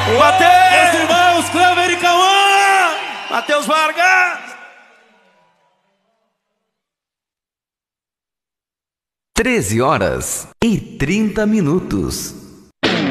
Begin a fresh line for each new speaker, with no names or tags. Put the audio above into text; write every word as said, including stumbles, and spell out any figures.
Meus irmãos, Clever e Cauã!
Matheus Vargas!
treze horas e trinta minutos.